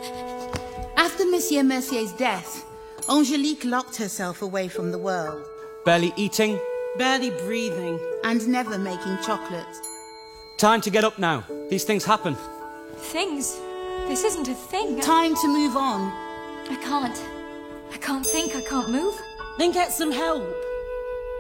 After Monsieur Mercier's death, Angelique locked herself away from the world. Barely eating. Barely breathing. And never making chocolate. Time to get up now. These things happen. Things? This isn't a thing. Time to move on. I can't. I can't think, I can't move. Then get some help.